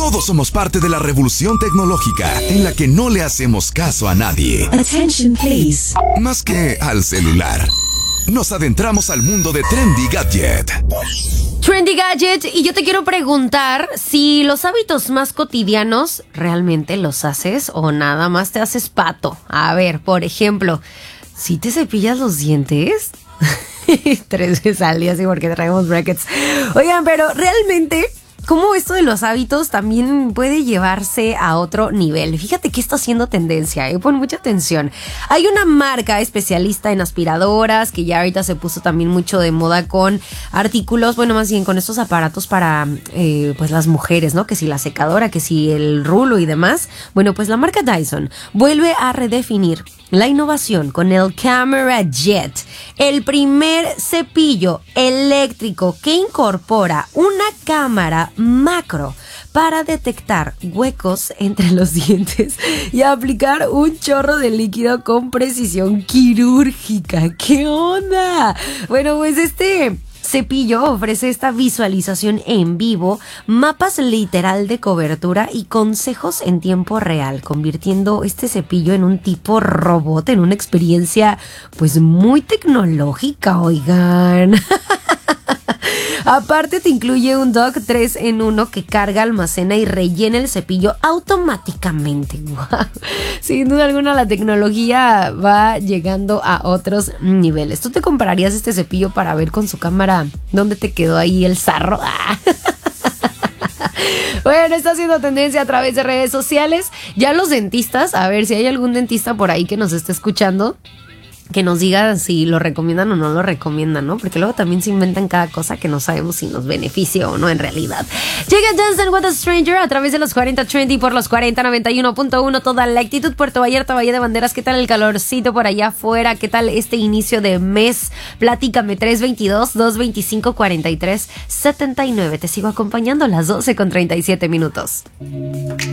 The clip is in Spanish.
Todos somos parte de la revolución tecnológica en la que no le hacemos caso a nadie. Attention, please. Más que al celular. Nos adentramos al mundo de Trendy Gadget. Trendy Gadget, y yo te quiero preguntar si los hábitos más cotidianos realmente los haces o nada más te haces pato. A ver, por ejemplo, ¿si te cepillas los dientes? 3 veces al día, sí, porque traemos brackets. Oigan, pero realmente, ¿cómo esto de los hábitos también puede llevarse a otro nivel? Fíjate que está haciendo tendencia, pon mucha atención. Hay una marca especialista en aspiradoras que ya ahorita se puso también mucho de moda con artículos, bueno, más bien con estos aparatos para pues las mujeres, ¿no? Que si la secadora, que si el rulo y demás. Bueno, pues la marca Dyson vuelve a redefinir la innovación con el Camera Jet, el primer cepillo eléctrico que incorpora una cámara macro para detectar huecos entre los dientes y aplicar un chorro de líquido con precisión quirúrgica. ¿Qué onda? Bueno, pues este cepillo ofrece esta visualización en vivo, mapas literal de cobertura y consejos en tiempo real, convirtiendo este cepillo en un tipo robot, en una experiencia pues muy tecnológica, oigan. Aparte te incluye un dock 3 en 1 que carga, almacena y rellena el cepillo automáticamente. ¡Wow! Sin duda alguna la tecnología va llegando a otros niveles. ¿Tú te comprarías este cepillo para ver con su cámara dónde te quedó ahí el sarro? Bueno, está haciendo tendencia a través de redes sociales. Ya los dentistas, a ver si hay algún dentista por ahí que nos esté escuchando, que nos diga si lo recomiendan o no lo recomiendan, ¿no? Porque luego también se inventan cada cosa que no sabemos si nos beneficia o no en realidad. Llega Dancing with a Stranger a través de los 40 Trendy por los 4091.1, toda la actitud. Puerto Vallarta, Valle de Banderas. ¿Qué tal el calorcito por allá afuera? ¿Qué tal este inicio de mes? Platícame, 322-225-4379. Te sigo acompañando a las 12:37.